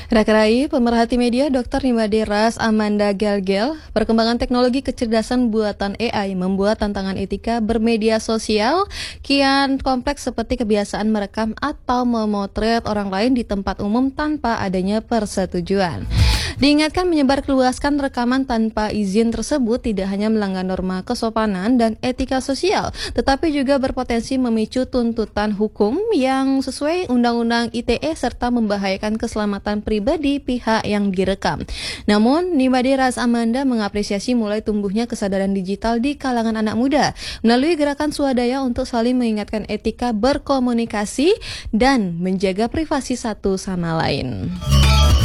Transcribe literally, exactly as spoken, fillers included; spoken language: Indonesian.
Rakerai pemerhati media dokter Nimade Ras Amanda Gelgel, perkembangan teknologi kecerdasan buatan A I membuat tantangan etika bermedia sosial kian kompleks seperti kebiasaan merekam atau memotret orang lain di tempat umum tanpa adanya persetujuan. Diingatkan menyebarluaskan rekaman tanpa izin tersebut tidak hanya melanggar norma kesopanan dan etika sosial, tetapi juga berpotensi memicu tuntutan hukum yang sesuai Undang-Undang I T E serta membahayakan keselamatan pribadi pihak yang direkam. Namun, Nimade Ras Amanda mengapresiasi mulai tumbuhnya kesadaran digital di kalangan anak muda melalui gerakan swadaya untuk saling mengingatkan etika berkomunikasi dan menjaga privasi satu sama lain.